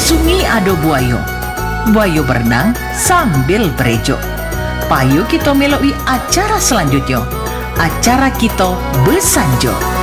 sungi ada buayo. Buayo berenang sambil berejo. Payo kita meloi acara selanjutnya. Acara kita besanjo.